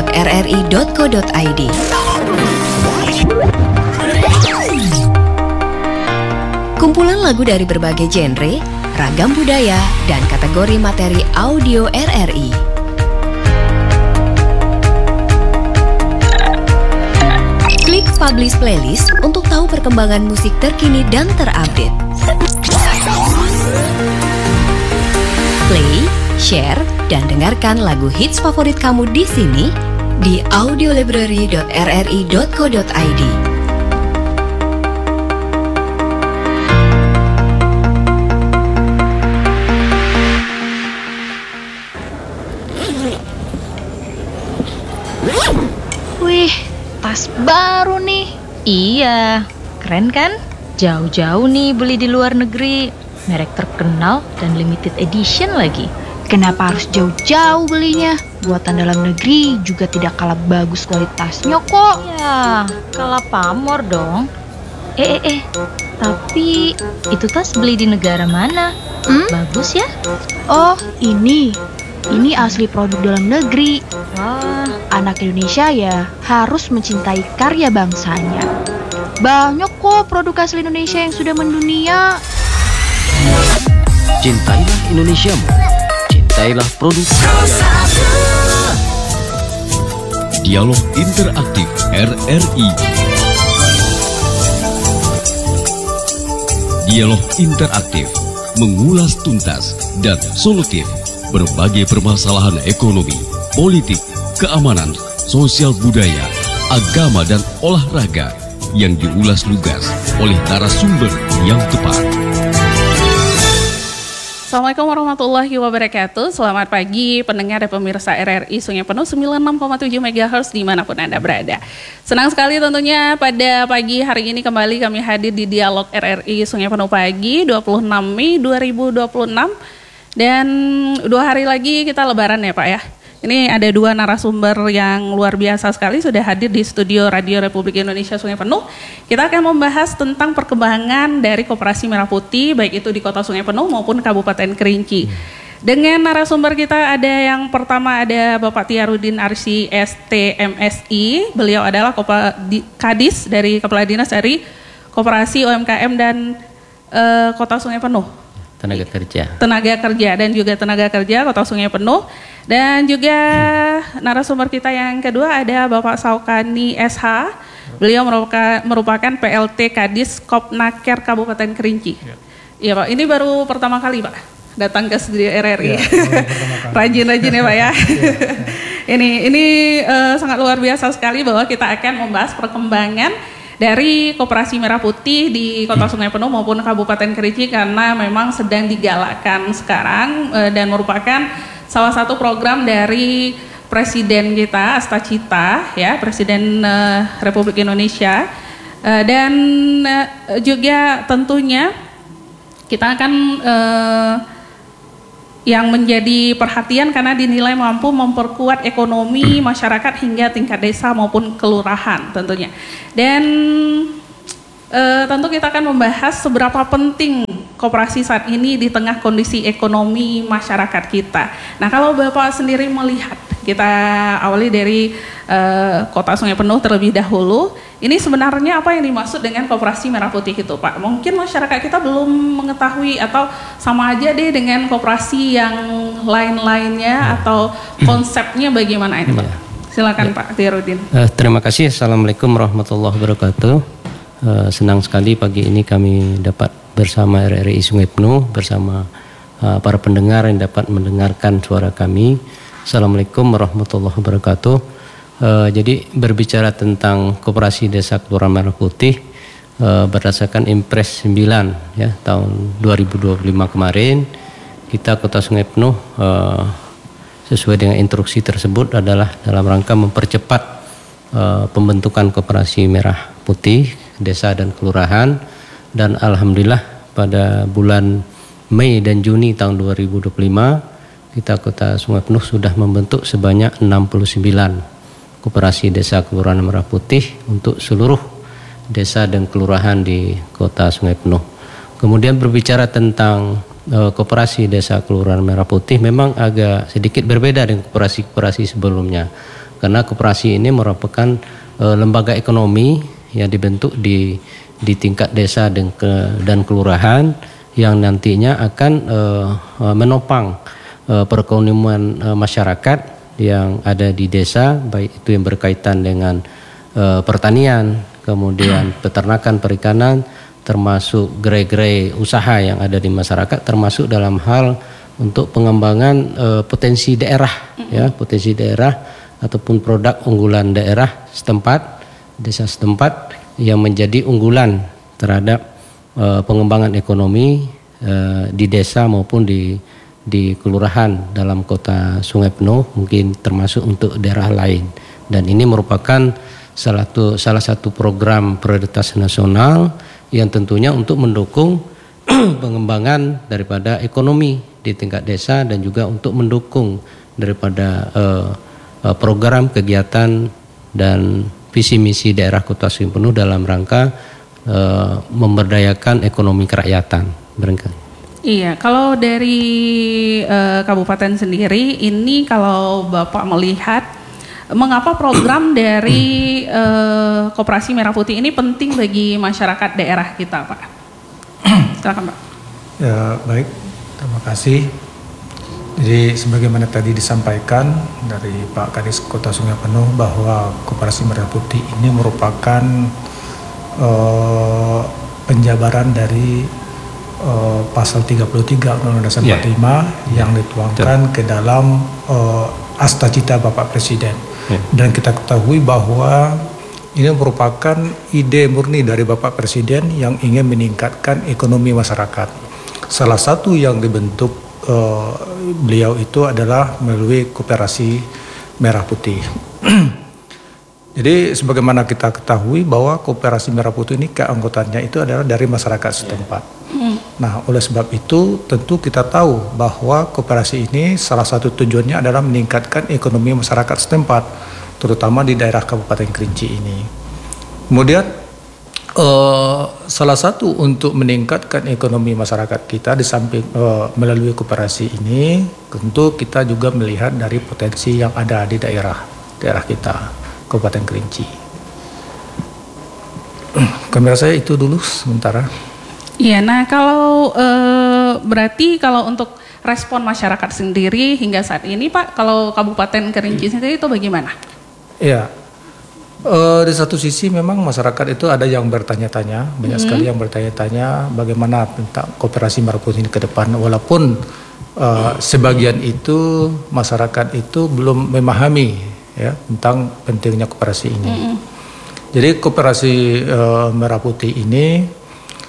www.rri.co.id. Kumpulan lagu dari berbagai genre, ragam budaya, dan kategori materi audio RRI. Klik Publish Playlist untuk tahu perkembangan musik terkini dan terupdate. Play, share, dan dengarkan lagu hits favorit kamu di sini di audiolibrary.rri.co.id. Wih, tas baru nih. Iya, keren kan? Jauh-jauh nih beli di luar negeri. Merek terkenal dan limited edition lagi. Kenapa harus jauh-jauh belinya? Buatan dalam negeri juga tidak kalah bagus kualitasnya kok. Ya, kalah pamor dong. Tapi itu tas beli di negara mana? Bagus ya? Oh, ini asli produk dalam negeri. Wah, Anak Indonesia ya harus mencintai karya bangsanya. Banyak kok produk asli Indonesia yang sudah mendunia. Cintailah Indonesiamu, cintailah produk. Dialog Interaktif RRI. Dialog interaktif mengulas tuntas dan solutif berbagai permasalahan ekonomi, politik, keamanan, sosial budaya, agama, dan olahraga yang diulas lugas oleh narasumber yang tepat. Assalamualaikum warahmatullahi wabarakatuh. Selamat pagi pendengar dan pemirsa RRI Sungai Penuh 96,7 MHz dimanapun Anda berada. Senang sekali tentunya pada pagi hari ini kembali kami hadir di Dialog RRI Sungai Penuh pagi 26 Mei 2026. Dan 2 hari lagi kita lebaran ya Pak ya. Ini ada 2 narasumber yang luar biasa sekali sudah hadir di studio Radio Republik Indonesia Sungai Penuh. Kita akan membahas tentang perkembangan dari Koperasi Merah Putih baik itu di Kota Sungai Penuh maupun Kabupaten Kerinci. Dengan narasumber kita ada yang pertama ada Bapak Tiarudin Arsi STMSI. Beliau adalah Kadis dari Kepala Dinas dari Koperasi UMKM dan Kota Sungai Penuh. Tenaga kerja dan juga tenaga kerja Kota Sungai Penuh. Dan juga narasumber kita yang kedua ada Bapak Saukani SH. Beliau merupakan PLT Kadis Kopnaker Kabupaten Kerinci. Iya Pak, ini baru pertama kali Pak datang ke studio RRI. Ya, rajin-rajin ya Pak ya. Ini sangat luar biasa sekali bahwa kita akan membahas perkembangan dari Koperasi Merah Putih di Kota Sungai Penuh maupun Kabupaten Kerinci karena memang sedang digalakkan sekarang dan merupakan salah satu program dari Presiden kita Asta Cita ya, Presiden Republik Indonesia dan juga tentunya kita akan yang menjadi perhatian karena dinilai mampu memperkuat ekonomi masyarakat hingga tingkat desa maupun kelurahan tentunya. Dan tentu kita akan membahas seberapa penting koperasi saat ini di tengah kondisi ekonomi masyarakat kita. Nah kalau Bapak sendiri melihat, kita awali dari Kota Sungai Penuh terlebih dahulu. Ini sebenarnya apa yang dimaksud dengan Koperasi Merah Putih itu Pak? Mungkin masyarakat kita belum mengetahui atau sama aja deh dengan koperasi yang lain-lainnya atau konsepnya bagaimana ini Pak? Silakan Pak Tiarudin. Terima kasih. Assalamualaikum warahmatullahi wabarakatuh. Senang sekali pagi ini kami dapat bersama RRI Sungai Penuh bersama para pendengar yang dapat mendengarkan suara kami. Assalamualaikum warahmatullahi wabarakatuh. Jadi berbicara tentang Koperasi Desa Kelurahan Merah Putih berdasarkan Impres 9 ya tahun 2025 kemarin, kita Kota Sungai Penuh sesuai dengan instruksi tersebut adalah dalam rangka mempercepat pembentukan Koperasi Merah Putih desa dan kelurahan, dan alhamdulillah pada bulan Mei dan Juni tahun 2025 kita Kota Sungai Penuh sudah membentuk sebanyak 69 Koperasi Desa Kelurahan Merah Putih untuk seluruh desa dan kelurahan di Kota Sungai Penuh. Kemudian berbicara tentang Koperasi Desa Kelurahan Merah Putih memang agak sedikit berbeda dengan koperasi-koperasi sebelumnya. karena koperasi ini merupakan lembaga ekonomi yang dibentuk di tingkat desa dan kelurahan yang nantinya akan menopang perekonomian masyarakat yang ada di desa, baik itu yang berkaitan dengan pertanian, kemudian peternakan, perikanan, termasuk gerai-gerai usaha yang ada di masyarakat, termasuk dalam hal untuk pengembangan potensi daerah, ya, potensi daerah ataupun produk unggulan daerah setempat, desa setempat yang menjadi unggulan terhadap pengembangan ekonomi di desa maupun di kelurahan dalam kota Sungai Penuh, mungkin termasuk untuk daerah lain. Dan ini merupakan salah satu program prioritas nasional yang tentunya untuk mendukung pengembangan daripada ekonomi di tingkat desa dan juga untuk mendukung daripada program kegiatan dan visi misi daerah Kota Sungai Penuh dalam rangka memberdayakan ekonomi kerakyatan. Barangkali. Iya, kalau dari kabupaten sendiri, ini kalau Bapak melihat mengapa program dari Koperasi Merah Putih ini penting bagi masyarakat daerah kita, Pak? Silakan, Pak. Ya, baik, terima kasih. Jadi sebagaimana tadi disampaikan dari Pak Kadis Kota Sungai Penuh bahwa Koperasi Merah Putih ini merupakan penjabaran dari pasal 33 Undang-Undang Dasar 45 yang dituangkan ke dalam Asta Cita Bapak Presiden. Dan kita ketahui bahwa ini merupakan ide murni dari Bapak Presiden yang ingin meningkatkan ekonomi masyarakat. Salah satu yang dibentuk beliau itu adalah melalui Koperasi Merah Putih. Jadi sebagaimana kita ketahui bahwa Koperasi Merah Putih ini keanggotaannya itu adalah dari masyarakat setempat. Nah, oleh sebab itu tentu kita tahu bahwa koperasi ini salah satu tujuannya adalah meningkatkan ekonomi masyarakat setempat, terutama di daerah Kabupaten Kerinci ini. Kemudian salah satu untuk meningkatkan ekonomi masyarakat kita di samping melalui koperasi ini, tentu kita juga melihat dari potensi yang ada di daerah kita, Kabupaten Kerinci. Kamera saya itu dulu sementara. Iya, nah kalau berarti kalau untuk respon masyarakat sendiri hingga saat ini, Pak, kalau Kabupaten Kerinci sendiri itu bagaimana? Iya, di satu sisi memang masyarakat itu ada yang bertanya-tanya, banyak sekali yang bertanya-tanya bagaimana tentang Koperasi Merah Putih ini ke depan, walaupun sebagian itu masyarakat itu belum memahami ya tentang pentingnya koperasi ini. Jadi Koperasi Merah Putih ini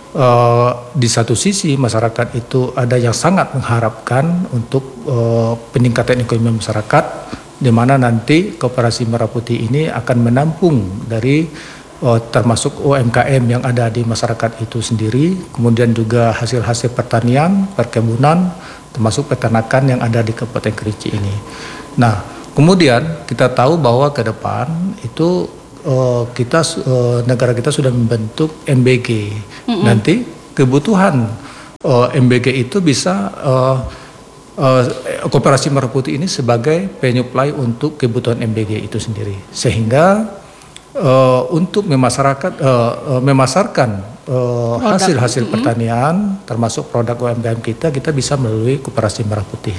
di satu sisi masyarakat itu ada yang sangat mengharapkan untuk peningkatan ekonomi masyarakat, di mana nanti Koperasi Merah Putih ini akan menampung dari termasuk UMKM yang ada di masyarakat itu sendiri, kemudian juga hasil-hasil pertanian, perkebunan, termasuk peternakan yang ada di Kabupaten Kerinci ini. Nah, kemudian kita tahu bahwa ke depan itu negara kita sudah membentuk MBG. Nanti kebutuhan MBG itu bisa Koperasi Merah Putih ini sebagai penyuplai untuk kebutuhan MBG itu sendiri, sehingga untuk memasarkan hasil-hasil pertanian termasuk produk UMKM kita bisa melalui Koperasi Merah Putih.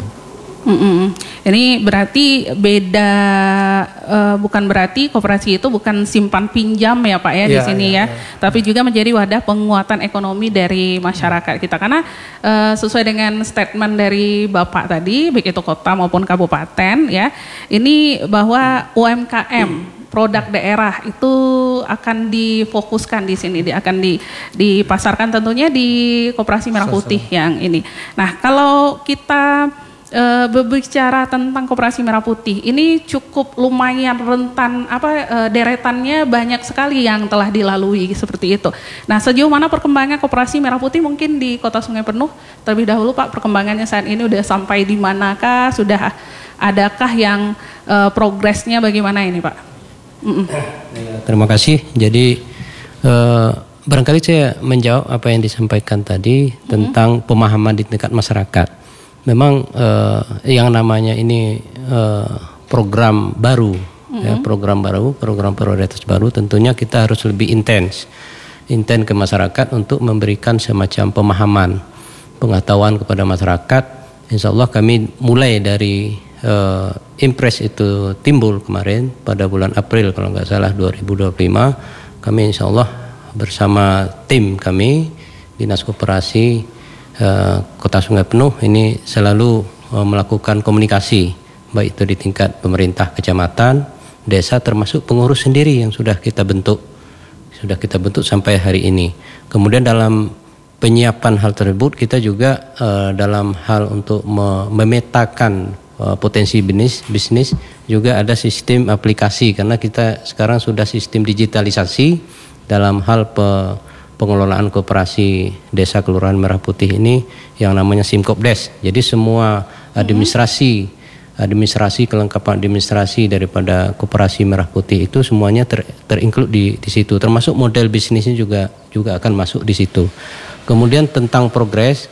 Ini berarti beda, bukan berarti koperasi itu bukan simpan pinjam ya Pak ya di sini ya, tapi juga menjadi wadah penguatan ekonomi dari masyarakat kita. Karena sesuai dengan statement dari Bapak tadi, baik itu kota maupun kabupaten ya, ini bahwa UMKM produk daerah itu akan difokuskan di sini, akan dipasarkan tentunya di Koperasi Merah Putih yang ini. Nah, kalau kita berbicara tentang Koperasi Merah Putih, ini cukup lumayan rentan, deretannya banyak sekali yang telah dilalui seperti itu. Nah, sejauh mana perkembangan Koperasi Merah Putih mungkin di Kota Sungai Penuh terlebih dahulu Pak, perkembangannya saat ini udah sampai di manakah, sudah adakah yang progresnya bagaimana ini Pak? Terima kasih. Jadi barangkali saya menjawab apa yang disampaikan tadi tentang pemahaman di tingkat masyarakat. Memang yang namanya ini program baru ya, program baru, program prioritas baru, tentunya kita harus lebih intens ke masyarakat untuk memberikan semacam pemahaman, pengetahuan kepada masyarakat. Insya Allah kami mulai dari impres itu timbul kemarin pada bulan April kalau nggak salah 2025, kami insya Allah bersama tim kami Dinas Koperasi Kota Sungai Penuh ini selalu melakukan komunikasi, baik itu di tingkat pemerintah kecamatan, desa, termasuk pengurus sendiri yang sudah kita bentuk sampai hari ini. Kemudian dalam penyiapan hal tersebut kita juga dalam hal untuk memetakan potensi bisnis juga ada sistem aplikasi, karena kita sekarang sudah sistem digitalisasi dalam hal pengelolaan koperasi desa Kelurahan Merah Putih ini yang namanya Simkopdes. Jadi semua administrasi kelengkapan administrasi daripada koperasi Merah Putih itu semuanya terinclude di situ, termasuk model bisnisnya juga akan masuk di situ. Kemudian tentang progres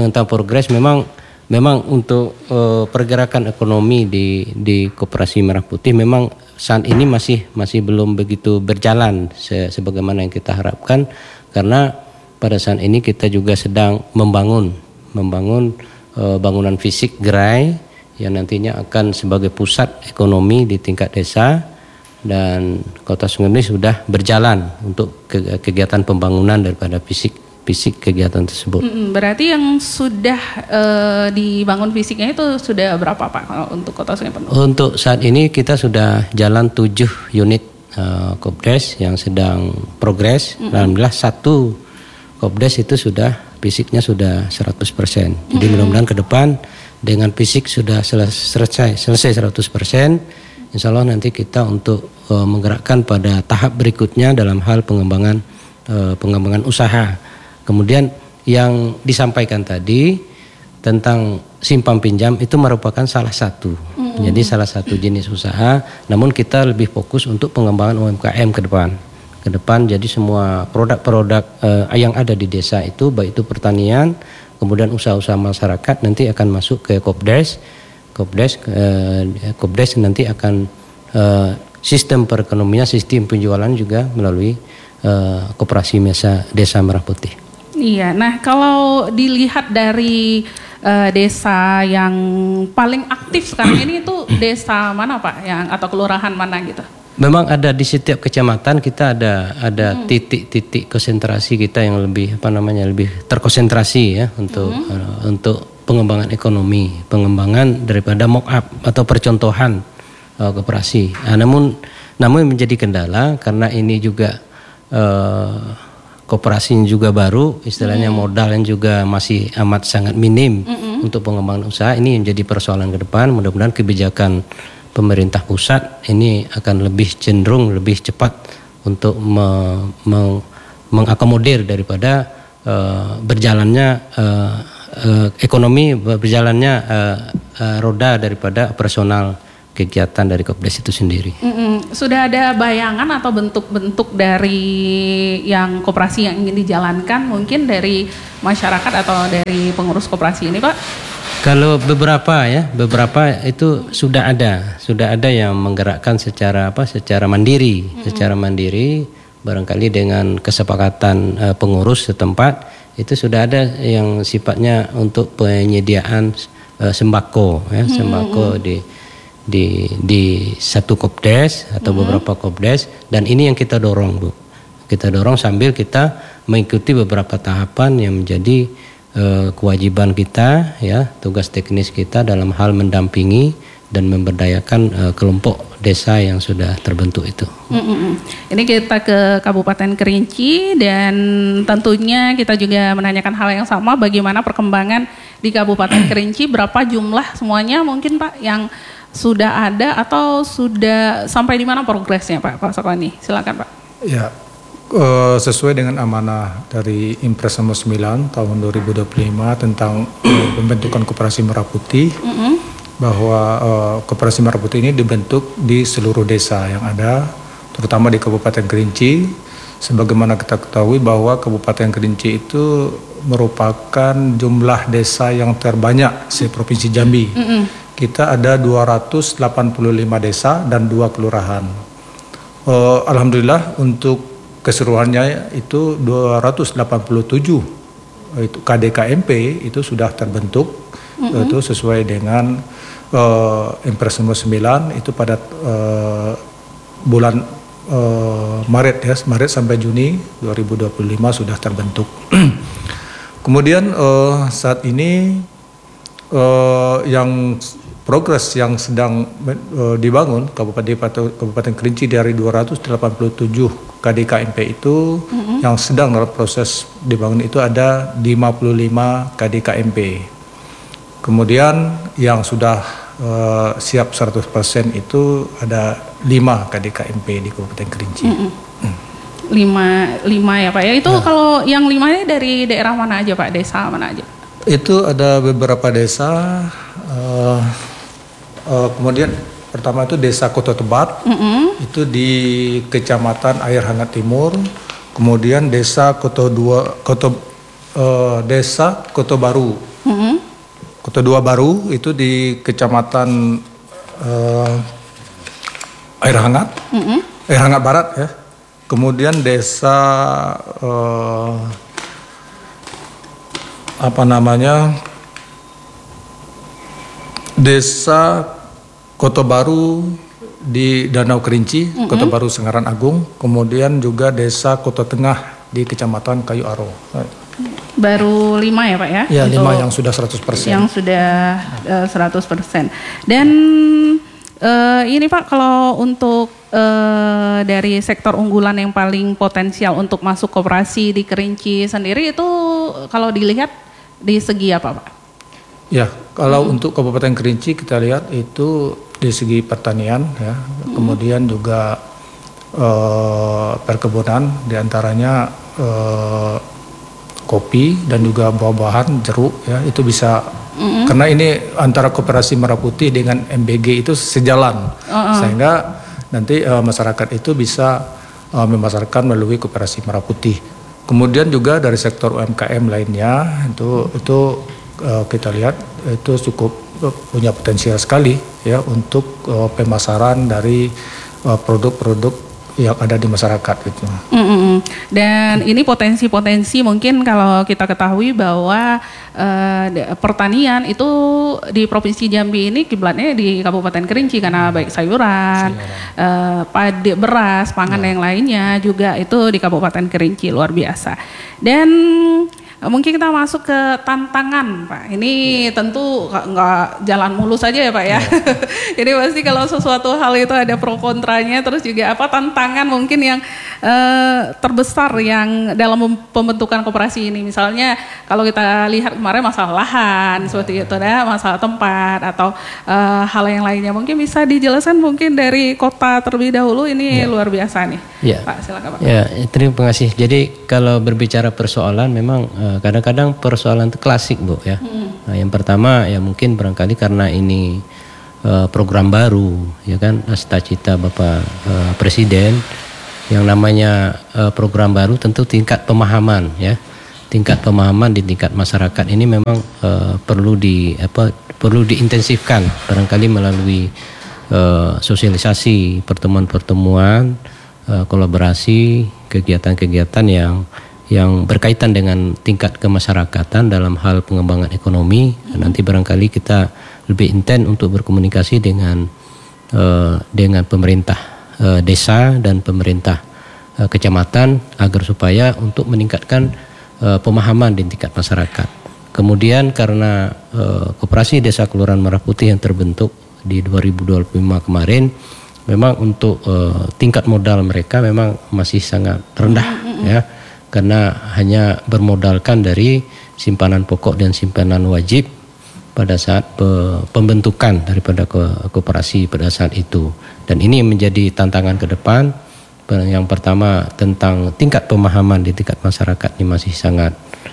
memang untuk pergerakan ekonomi di koperasi Merah Putih memang saat ini masih belum begitu berjalan sebagaimana yang kita harapkan, karena pada saat ini kita juga sedang membangun bangunan fisik gerai yang nantinya akan sebagai pusat ekonomi di tingkat desa, dan Kota Sungai Penuh sudah berjalan untuk kegiatan pembangunan daripada fisik kegiatan tersebut. Berarti yang sudah dibangun fisiknya itu sudah berapa Pak untuk Kota Sungai Penuh? Untuk saat ini kita sudah jalan 7 unit Kopdes yang sedang progres. Alhamdulillah 1 Kopdes itu fisiknya sudah 100%. Jadi mudah-mudahan ke depan dengan fisik sudah selesai 100%. Insya Allah nanti kita untuk menggerakkan pada tahap berikutnya dalam hal pengembangan usaha. Kemudian yang disampaikan tadi tentang simpan pinjam itu merupakan salah satu. Jadi salah satu jenis usaha, namun kita lebih fokus untuk pengembangan UMKM ke depan. Jadi semua produk-produk yang ada di desa itu, baik itu pertanian, kemudian usaha-usaha masyarakat nanti akan masuk ke Kopdes nanti akan sistem perekonomian, sistem penjualan juga melalui Koperasi Desa Merah Putih. Iya, nah kalau dilihat dari desa yang paling aktif sekarang ini itu desa mana Pak, atau kelurahan mana gitu? Memang ada di setiap kecamatan kita ada titik-titik konsentrasi kita yang lebih lebih terkonsentrasi ya untuk pengembangan ekonomi, pengembangan daripada mock up atau percontohan koperasi. Namun menjadi kendala karena ini juga koperasi juga baru, istilahnya modalnya juga masih amat sangat minim untuk pengembangan usaha. Ini yang jadi persoalan ke depan. Mudah-mudahan kebijakan pemerintah pusat ini akan lebih cenderung lebih cepat untuk mengakomodir daripada berjalannya ekonomi, berjalannya roda daripada operasional kegiatan dari Kopdes itu sendiri. Sudah ada bayangan atau bentuk-bentuk dari yang koperasi yang ingin dijalankan mungkin dari masyarakat atau dari pengurus koperasi ini Pak? Kalau beberapa itu sudah ada yang menggerakkan secara mandiri, barangkali dengan kesepakatan pengurus setempat itu sudah ada yang sifatnya untuk penyediaan sembako di satu Kopdes atau beberapa Kopdes, dan ini yang kita dorong Bu. Kita dorong sambil kita mengikuti beberapa tahapan yang menjadi kewajiban kita ya, tugas teknis kita dalam hal mendampingi dan memberdayakan kelompok desa yang sudah terbentuk itu. Ini kita ke Kabupaten Kerinci dan tentunya kita juga menanyakan hal yang sama, bagaimana perkembangan di Kabupaten Kerinci, berapa jumlah semuanya mungkin Pak yang sudah ada atau sudah sampai di mana progresnya Pak Sokoni? Silakan Pak. Ya, sesuai dengan amanah dari Impres nomor 9 tahun 2025 tentang pembentukan Koperasi Merah Putih, bahwa Koperasi Merah Putih ini dibentuk di seluruh desa yang ada, terutama di Kabupaten Kerinci. Sebagaimana kita ketahui bahwa Kabupaten Kerinci itu merupakan jumlah desa yang terbanyak se-Provinsi Jambi. kita ada 285 desa dan 2 kelurahan. Alhamdulillah untuk keseluruhannya itu 287 itu KDKMP itu sudah terbentuk, itu sesuai dengan Impres nomor 9 itu pada bulan Maret ya, Maret sampai Juni 2025 sudah terbentuk. Kemudian saat ini yang progres yang sedang dibangun Kabupaten Kerinci dari 287 KDKMP itu yang sedang dalam proses dibangun itu ada 55 KDKMP. Kemudian yang sudah siap 100% itu ada 5 KDKMP di Kabupaten Kerinci. 5 ya Pak ya. Itu kalau yang 5-nya dari daerah mana aja Pak? Desa mana aja? Itu ada beberapa desa. Kemudian pertama itu Desa Koto Tebat, itu di Kecamatan Air Hangat Timur. Kemudian Desa Desa Koto Baru, Koto Dua Baru itu di Kecamatan Air Hangat, Air Hangat Barat ya. Kemudian Desa Desa Koto Baru di Danau Kerinci, Koto Baru Sengaran Agung, kemudian juga Desa Koto Tengah di Kecamatan Kayu Aro. Baru 5 ya Pak ya? Ya, 5 yang sudah 100%. Yang sudah 100%. Dan ini Pak, kalau untuk dari sektor unggulan yang paling potensial untuk masuk koperasi di Kerinci sendiri itu kalau dilihat di segi apa Pak? Ya, kalau untuk Kabupaten Kerinci kita lihat itu di segi pertanian ya, kemudian juga perkebunan, diantaranya kopi dan juga buah-buahan, jeruk ya, itu bisa karena ini antara Koperasi Merah Putih dengan MBG itu sejalan, sehingga nanti masyarakat itu bisa memasarkan melalui Koperasi Merah Putih. Kemudian juga dari sektor UMKM lainnya itu kita lihat itu cukup punya potensial sekali ya untuk pemasaran dari produk-produk yang ada di masyarakat gitu. Dan ini potensi-potensi mungkin kalau kita ketahui bahwa pertanian itu di Provinsi Jambi ini kiblatnya di Kabupaten Kerinci karena baik sayuran, padi, beras, pangan yang lainnya juga itu di Kabupaten Kerinci, luar biasa. Dan mungkin kita masuk ke tantangan Pak. Ini tentu nggak jalan mulus saja ya Pak ya. Jadi pasti kalau sesuatu hal itu ada pro kontranya, terus juga apa tantangan mungkin yang terbesar yang dalam pembentukan koperasi ini. Misalnya kalau kita lihat kemarin masalah lahan seperti itu, ada masalah tempat atau hal yang lainnya. Mungkin bisa dijelaskan mungkin dari kota terlebih dahulu, ini luar biasa nih. Pak, silakan Pak. Ya, terima kasih. Jadi kalau berbicara persoalan memang kadang-kadang persoalan itu klasik Bu ya. Nah, yang pertama ya mungkin barangkali karena ini program baru ya kan, cita-cita Bapak Presiden yang namanya program baru, tentu tingkat pemahaman ya. Tingkat pemahaman di tingkat masyarakat ini memang perlu diintensifkan barangkali melalui sosialisasi, pertemuan-pertemuan, kolaborasi, kegiatan-kegiatan yang berkaitan dengan tingkat kemasyarakatan dalam hal pengembangan ekonomi. Nanti barangkali kita lebih intens untuk berkomunikasi dengan pemerintah desa dan pemerintah kecamatan agar supaya untuk meningkatkan pemahaman di tingkat masyarakat. Kemudian karena Koperasi Desa Kelurahan Merah Putih yang terbentuk di 2025 kemarin, memang untuk tingkat modal mereka memang masih sangat rendah ya. Karena hanya bermodalkan dari simpanan pokok dan simpanan wajib pada saat pembentukan daripada koperasi pada saat itu. Dan ini menjadi tantangan ke depan. Yang pertama tentang tingkat pemahaman di tingkat masyarakat ini masih sangat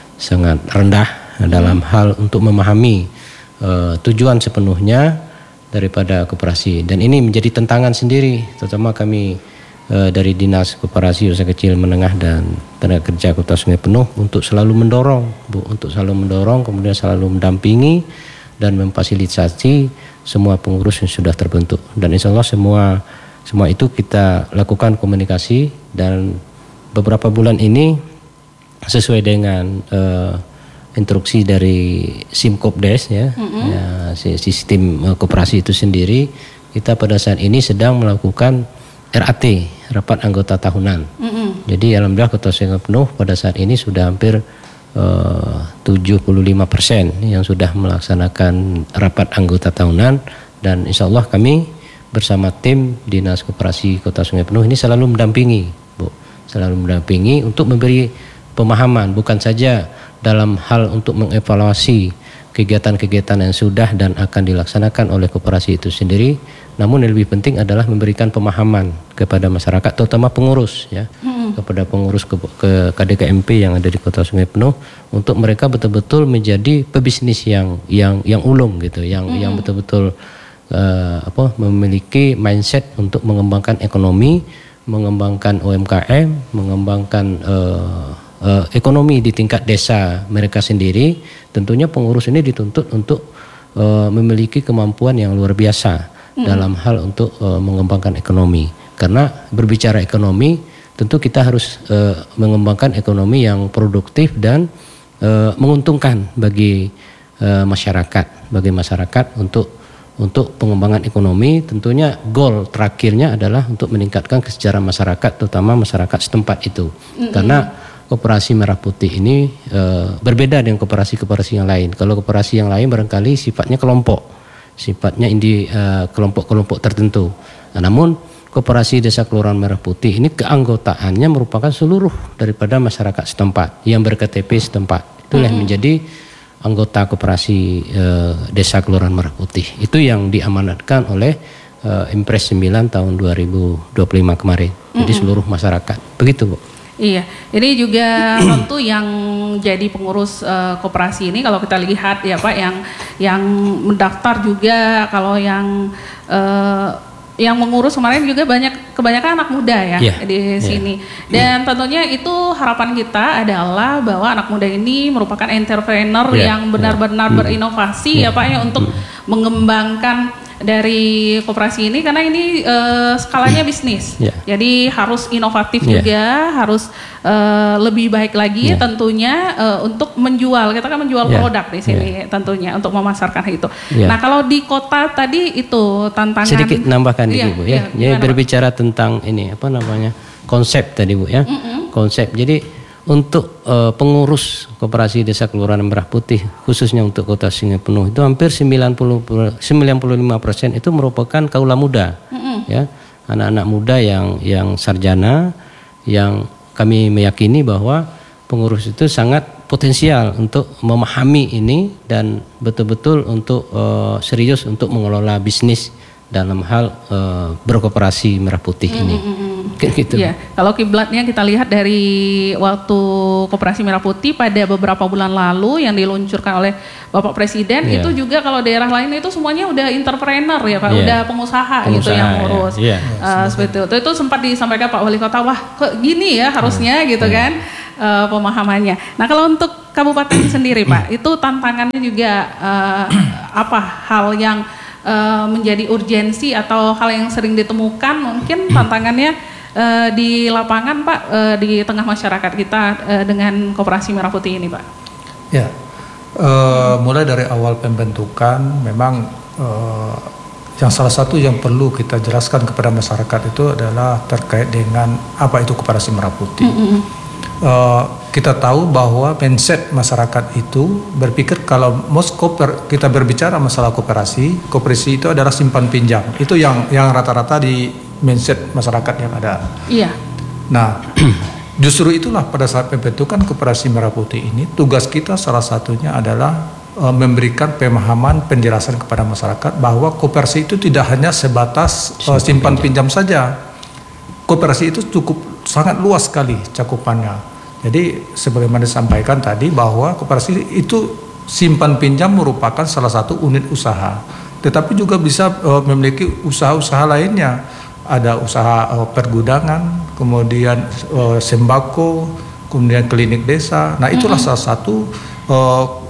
rendah dalam hal untuk memahami tujuan sepenuhnya daripada koperasi. Dan ini menjadi tantangan sendiri, terutama kami dari Dinas Koperasi Usaha Kecil Menengah dan Tenaga Kerja Kota Sungai Penuh untuk selalu mendorong, Bu, untuk selalu mendorong, kemudian selalu mendampingi dan memfasilitasi semua pengurus yang sudah terbentuk, dan insya Allah semua itu kita lakukan komunikasi, dan beberapa bulan ini sesuai dengan instruksi dari Simkopdes ya, sistem koperasi itu sendiri, kita pada saat ini sedang melakukan RAT, rapat anggota tahunan. Jadi alhamdulillah Kota Sungai Penuh pada saat ini sudah hampir 75% yang sudah melaksanakan rapat anggota tahunan, dan insya Allah kami bersama tim Dinas Koperasi Kota Sungai Penuh ini selalu mendampingi, Bu, selalu mendampingi untuk memberi pemahaman, bukan saja dalam hal untuk mengevaluasi kegiatan-kegiatan yang sudah dan akan dilaksanakan oleh koperasi itu sendiri, namun yang lebih penting adalah memberikan pemahaman kepada masyarakat, terutama pengurus ya, kepada pengurus ke KDKMP yang ada di Kota Sungai Penuh, untuk mereka betul-betul menjadi pebisnis yang ulung gitu, yang betul-betul memiliki mindset untuk mengembangkan ekonomi, mengembangkan UMKM, mengembangkan ekonomi di tingkat desa mereka sendiri. Tentunya pengurus ini dituntut untuk memiliki kemampuan yang luar biasa dalam hal untuk mengembangkan ekonomi. Karena berbicara ekonomi, tentu kita harus mengembangkan ekonomi yang produktif dan menguntungkan bagi masyarakat untuk pengembangan ekonomi. Tentunya goal terakhirnya adalah untuk meningkatkan kesejahteraan masyarakat, terutama masyarakat setempat itu. Karena Koperasi Merah Putih ini berbeda dengan koperasi-koperasi yang lain. Kalau koperasi yang lain barangkali sifatnya kelompok, sifatnya kelompok-kelompok tertentu. Nah, namun Koperasi Desa Kelurahan Merah Putih ini keanggotaannya merupakan seluruh daripada masyarakat setempat yang berKTP setempat. Itulah yang menjadi anggota Koperasi Desa Kelurahan Merah Putih. Itu yang diamanatkan oleh Impres 9 tahun 2025 kemarin. Jadi seluruh masyarakat. Begitu, Bu. Iya, ini juga tentu yang jadi pengurus koperasi ini kalau kita lihat ya Pak, yang mendaftar juga, kalau yang mengurus kemarin juga kebanyakan anak muda ya di sini. Dan tentunya itu harapan kita adalah bahwa anak muda ini merupakan entrepreneur yang benar-benar berinovasi ya Pak ya, untuk mengembangkan dari koperasi ini, karena ini skalanya bisnis, jadi harus inovatif juga, harus lebih baik lagi tentunya untuk menjual. Kita kan menjual produk di sini tentunya untuk memasarkan itu. Nah, kalau di kota tadi itu tantangan. Sedikit nambahkan dikit Bu ya. Jadi berbicara tentang ini konsep tadi Bu ya. Konsep. Jadi untuk pengurus Koperasi Desa Kelurahan Merah Putih, khususnya untuk Kota Sungai Penuh, itu hampir 95% itu merupakan kaula muda, ya, anak-anak muda yang sarjana, yang kami meyakini bahwa pengurus itu sangat potensial untuk memahami ini dan betul-betul untuk serius untuk mengelola bisnis dalam hal berkoperasi Merah Putih ini. Gitu. Ya, kalau kiblatnya kita lihat dari waktu Koperasi Merah Putih pada beberapa bulan lalu yang diluncurkan oleh Bapak Presiden, itu juga kalau daerah lain itu semuanya udah entrepreneur ya Pak, udah pengusaha gitu yang ngurus. Seperti itu sempat disampaikan Pak Wali Kota, wah kok gini ya harusnya gitu kan pemahamannya. Nah, kalau untuk Kabupaten sendiri Pak, itu tantangannya juga apa hal yang menjadi urgensi atau hal yang sering ditemukan mungkin tantangannya di lapangan Pak, di tengah masyarakat kita dengan Koperasi Merah Putih ini Pak? Ya, mulai dari awal pembentukan memang yang salah satu yang perlu kita jelaskan kepada masyarakat itu adalah terkait dengan apa itu Koperasi Merah Putih. Kita tahu bahwa mindset masyarakat itu berpikir kalau kita berbicara masalah koperasi itu adalah simpan pinjam. Itu yang rata-rata di mindset masyarakat yang ada. Iya. Nah, justru itulah pada saat pembentukan Koperasi Merah Putih ini, tugas kita salah satunya adalah memberikan pemahaman, penjelasan kepada masyarakat bahwa koperasi itu tidak hanya sebatas simpan pinjam saja. Koperasi itu sangat luas sekali cakupannya. Jadi sebagaimana disampaikan tadi bahwa koperasi itu simpan pinjam merupakan salah satu unit usaha, tetapi juga bisa memiliki usaha-usaha lainnya. Ada usaha pergudangan, kemudian sembako, kemudian klinik desa. Nah, itulah salah satu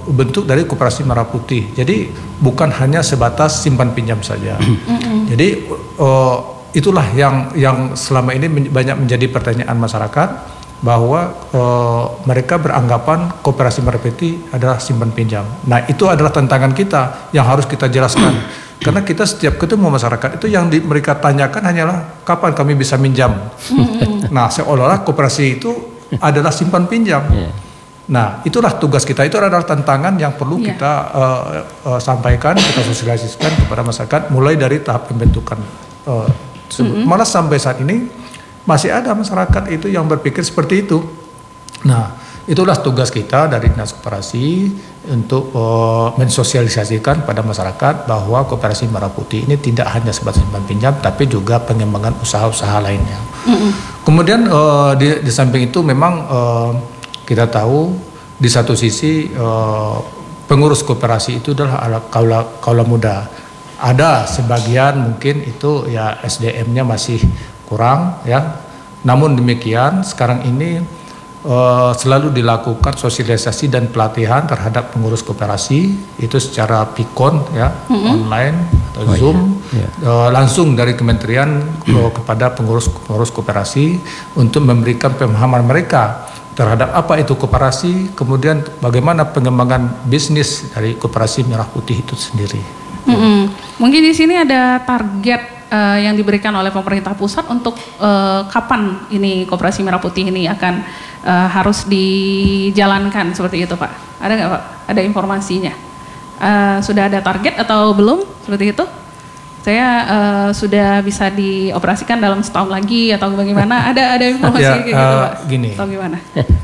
bentuk dari Koperasi Merah Putih. Jadi bukan hanya sebatas simpan pinjam saja. Jadi itulah yang selama ini banyak menjadi pertanyaan masyarakat, bahwa mereka beranggapan Koperasi Merah Putih adalah simpan pinjam. Nah, itu adalah tantangan kita yang harus kita jelaskan. Karena kita setiap ketemu masyarakat itu yang mereka tanyakan hanyalah kapan kami bisa minjam. Nah, seolah-olah koperasi itu adalah simpan pinjam. Nah, itulah tugas kita. Itu adalah tantangan yang perlu kita sampaikan, kita sosialisasikan kepada masyarakat mulai dari tahap pembentukan. Malah sampai saat ini masih ada masyarakat itu yang berpikir seperti itu. Nah, itulah tugas kita dari Dinas Koperasi untuk mensosialisasikan pada masyarakat bahwa Koperasi Merah Putih ini tidak hanya sebatas simpan pinjam, tapi juga pengembangan usaha-usaha lainnya. Kemudian di samping itu memang kita tahu di satu sisi pengurus koperasi itu adalah kaula muda. Ada sebagian mungkin itu ya SDM-nya masih kurang ya. Namun demikian sekarang ini selalu dilakukan sosialisasi dan pelatihan terhadap pengurus koperasi itu secara pikon ya, online atau Zoom, langsung dari kementerian kepada pengurus koperasi untuk memberikan pemahaman mereka terhadap apa itu koperasi, kemudian bagaimana pengembangan bisnis dari Koperasi Merah Putih itu sendiri. Mungkin di sini ada target yang diberikan oleh pemerintah pusat untuk kapan ini Koperasi Merah Putih ini akan harus dijalankan seperti itu, Pak? Ada nggak, Pak? Ada informasinya? Sudah ada target atau belum seperti itu? Saya sudah bisa dioperasikan dalam setahun lagi atau bagaimana? Ada informasi kayak gitu, Pak? Gini. Atau gimana?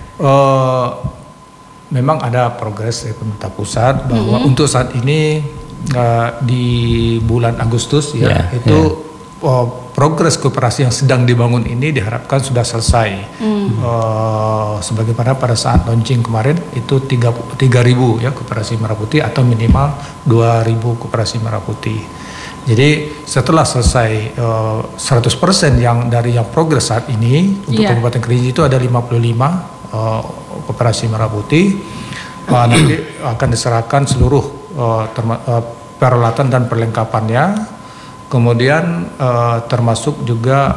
Memang ada progres dari pemerintah pusat bahwa untuk saat ini di bulan Agustus progres koperasi yang sedang dibangun ini diharapkan sudah selesai. Sebagaimana pada saat launching kemarin itu 3.000 ya Koperasi Merah Putih atau minimal 2.000 Koperasi Merah Putih. Jadi setelah selesai 100% yang progres saat ini untuk Kabupaten Kerinci itu ada 55 Koperasi Merah Putih. Nanti akan diserahkan seluruh peralatan dan perlengkapannya, kemudian termasuk juga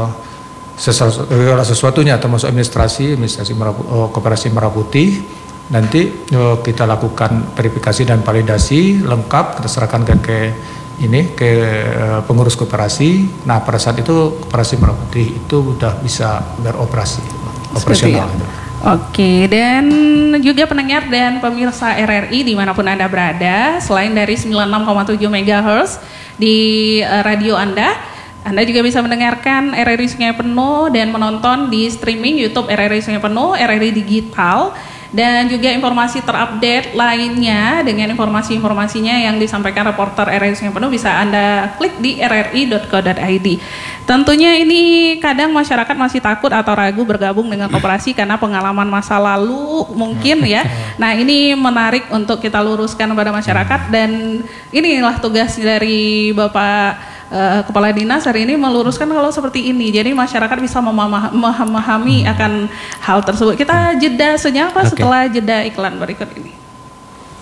sesuatunya, termasuk administrasi Koperasi Merah Putih. Nanti kita lakukan verifikasi dan validasi lengkap, kita serahkan ke pengurus koperasi. Nah, pada saat itu Koperasi Merah Putih itu sudah bisa beroperasi, operasional. Oke, dan juga pendengar dan pemirsa RRI dimanapun Anda berada, selain dari 96,7 MHz di radio Anda juga bisa mendengarkan RRI Sungai Penuh dan menonton di streaming YouTube RRI Sungai Penuh, RRI Digital, dan juga informasi terupdate lainnya dengan informasi-informasinya yang disampaikan reporter RRI Sungai Penuh bisa Anda klik di rri.co.id. Tentunya ini kadang masyarakat masih takut atau ragu bergabung dengan koperasi karena pengalaman masa lalu mungkin ya. Nah, ini menarik untuk kita luruskan kepada masyarakat, dan inilah tugas dari Bapak Kepala Dinas hari ini meluruskan kalau seperti ini. Jadi masyarakat bisa memahami akan hal tersebut. Kita jeda senyap setelah jeda iklan berikut ini.